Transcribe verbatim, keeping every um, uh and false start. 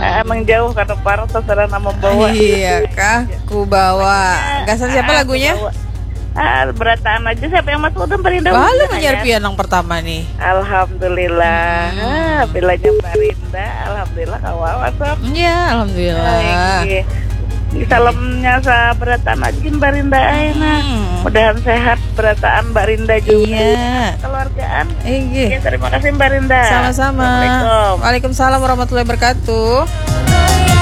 emang jauh karena parah sarana membawa. Iya kah? Ku bawa. Gasan siapa Ah, lagunya? ku bawa. Ah, berataan aja siapa yang masuk udah Barinda. Balik penyiar pianong pertama nih. Alhamdulillah. Hmm. Ah, bilanya Barinda, alhamdulillah kawawa sob. Iya, alhamdulillah. Baik. Salamnya sa berataan aja Barinda aina. Hmm. Mudahan sehat berataan Barinda juga. Iya. Keluargaan. Iya. Ya, terima kasih Barinda. Sama-sama. Assalamualaikum. Waalaikumsalam warahmatullahi wabarakatuh.